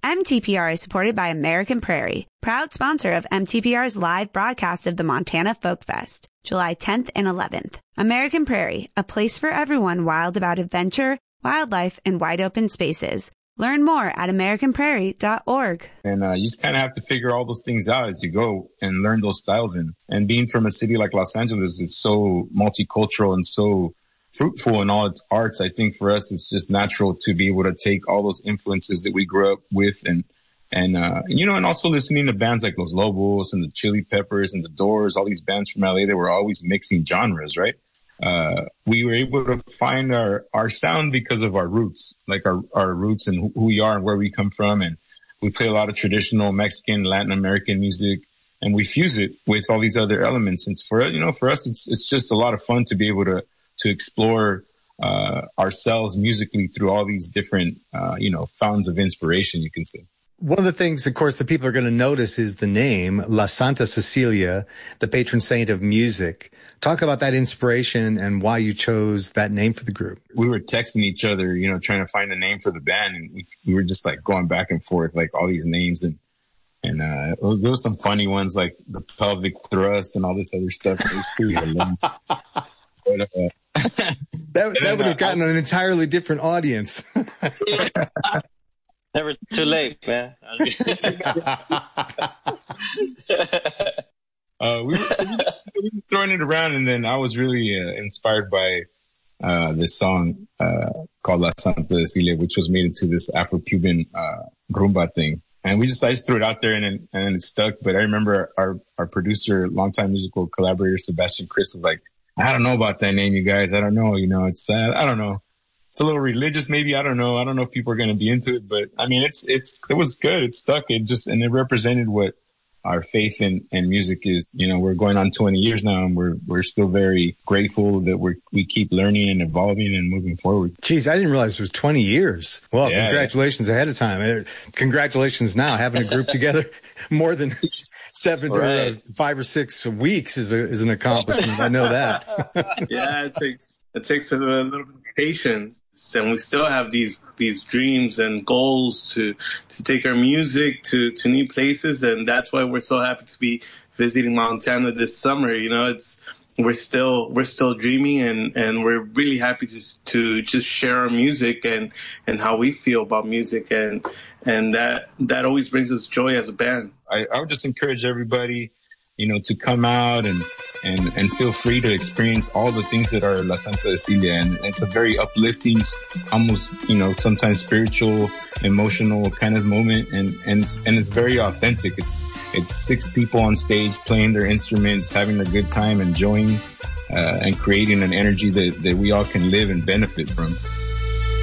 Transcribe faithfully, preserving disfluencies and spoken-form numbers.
M T P R is supported by American Prairie, proud sponsor of M T P R's live broadcast of the Montana Folk Fest, July tenth and eleventh. American Prairie, a place for everyone wild about adventure, wildlife, and wide open spaces. Learn more at american prairie dot org. And uh, you just kind of have to figure all those things out as you go and learn those styles. And, and being from a city like Los Angeles, it's so multicultural and so fruitful in all its arts. I think for us, it's just natural to be able to take all those influences that we grew up with and, and, uh, you know, and also listening to bands like Los Lobos and the Chili Peppers and the Doors, all these bands from L A that were always mixing genres, right? Uh, we were able to find our, our sound because of our roots, like our, our roots and who we are and where we come from. And we play a lot of traditional Mexican, Latin American music, and we fuse it with all these other elements. And for, you know, for us, it's, it's just a lot of fun to be able to, to explore, uh, ourselves musically through all these different, uh, you know, fountains of inspiration, you can say. One of the things, of course, that people are going to notice is the name, La Santa Cecilia, the patron saint of music. Talk about that inspiration and why you chose that name for the group. We were texting each other, you know, trying to find a name for the band, and we, we were just like going back and forth, like all these names, and and uh, there was, there was some funny ones like the pelvic thrust and all this other stuff. It was pretty hilarious. But, uh, that that would have gotten an entirely different audience. Never too late, man. uh, we, were, so we, just, we were throwing it around, and then I was really uh, inspired by uh, this song uh, called La Santa Cecilia, which was made into this Afro-Cuban uh, rumba thing. And we just, I just threw it out there, and then, and then it stuck. But I remember our, our producer, longtime musical collaborator, Sebastian Chris, was like, I don't know about that name, you guys. I don't know. You know, it's, uh, I don't know. It's a little religious, maybe. I don't know. I don't know if people are going to be into it, but I mean, it's, it's, it was good. It stuck. It just, and it represented what our faith in, in music is. You know, we're going on twenty years now, and we're, we're still very grateful that we're, we keep learning and evolving and moving forward. Geez, I didn't realize it was twenty years. Well, yeah, congratulations yeah. ahead of time. Congratulations now, having a group together more than seven right. or five or six weeks is a, is an accomplishment. I know that. Yeah, it takes, it takes a little bit of patience. And we still have these these dreams and goals to to take our music to to new places, and that's why we're so happy to be visiting Montana this summer. You know, it's we're still we're still dreaming, and and we're really happy to to just share our music and and how we feel about music, and and that that always brings us joy as a band. I, I would just encourage everybody, you know, to come out and, and, and feel free to experience all the things that are La Santa Cecilia. And it's a very uplifting, almost, you know, sometimes spiritual, emotional kind of moment. And, and, and it's very authentic. It's, it's six people on stage playing their instruments, having a good time, enjoying, uh, and creating an energy that, that we all can live and benefit from.